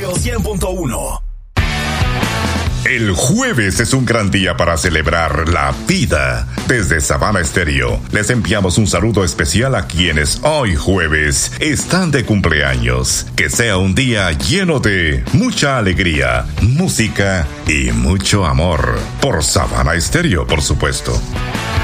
Estéreo 100.1. El jueves es un gran día para celebrar la vida. Desde Sabana Estéreo les enviamos un saludo especial a quienes hoy jueves están de cumpleaños. Que sea un día lleno de mucha alegría, música y mucho amor. Por Sabana Estéreo, por supuesto.